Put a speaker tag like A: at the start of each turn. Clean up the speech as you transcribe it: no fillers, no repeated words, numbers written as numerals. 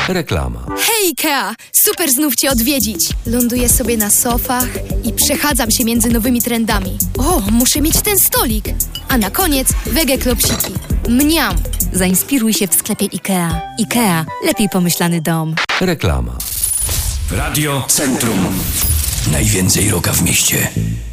A: Reklama.
B: Hej Ikea! Super znów Cię odwiedzić. Ląduję sobie na sofach i przechadzam się między nowymi trendami. O, muszę mieć ten stolik. A na koniec wege klopsiki. Mniam!
C: Zainspiruj się w sklepie IKEA. IKEA. Lepiej pomyślany dom.
A: Reklama.
D: Radio Centrum. Najwięcej rocka w mieście.